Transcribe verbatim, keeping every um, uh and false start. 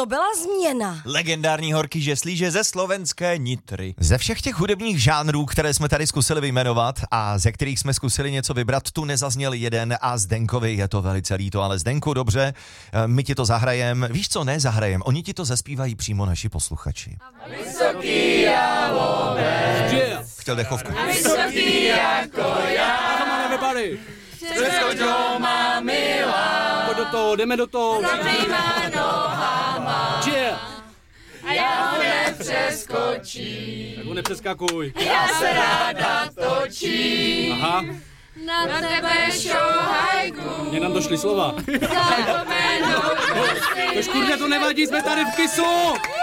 to byla změna. Legendární horký žeslíže ze slovenské Nitry. Ze všech těch hudebních žánrů, které jsme tady zkusili vyjmenovat a ze kterých jsme zkusili něco vybrat, tu nezazněl jeden a Zdenkovi je to velice líto, ale Zdenku, dobře, my ti to zahrajem. Víš co, ne zahrajem, oni ti to zaspívají přímo naši posluchači. Vysoký jalové. Chtěl dechovku. A vysoký jako já. Come on everybody. Přeskoč ho má milá. Pojď do toho, jdeme do toho. Zavýma nohama. Yeah. A já ho nepřeskočím. Tak ho nepřeskakuj. Já se ráda točím. Aha. Na tebe šohajku. Mně nám došly slova. Zapomenu. To škůrně to nevadí, jsme tady v Kisu.